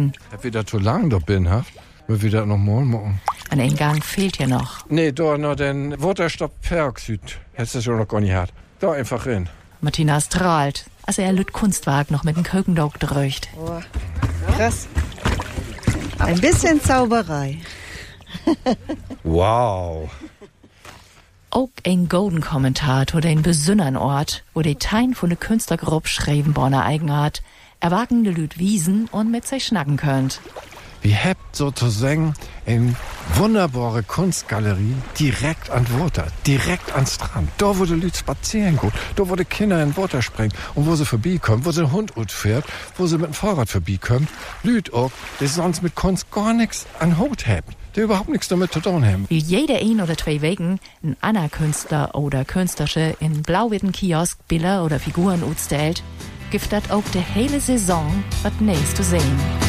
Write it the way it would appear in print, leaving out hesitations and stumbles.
Wagen. Hab wieder zu lang da bin, haft. Wir wieder noch morgen machen. Ein Eingang fehlt hier noch. Nee, da noch den Wasserstoffperoxid. Hättest du schon noch gar nicht gehabt. Da einfach rein. Martina strahlt, als er Lüt Kunstwagen noch mit dem Kökendog drückt. Oh, krass. Ein bisschen Zauberei. Wow. Auch ein Golden-Kommentar zu den besünnern Ort, wo die Tein von der Künstlergruppe Schrevenborner Eigenart erwagen de Lüt wiesen und mit sich schnacken könnt. Wir habt sozusagen eine wunderbare Kunstgalerie direkt an Water, direkt an Strand. Da, wo die Leute spazieren gehen, da, wo die Kinder in Water springen und wo sie vorbeikommen, wo sie ein Hund fährt, wo sie mit dem Fahrrad vorbeikommen. Leute auch, die sonst mit Kunst gar nichts an Haut haben, die überhaupt nichts damit zu tun haben. Wie jede 1 oder 2 Wochen ein anderer Künstler oder Künstlersche in blau-witten Kiosk Bilder oder Figuren utstellt, gibt das auch die hele Saison was Neues zu sehen.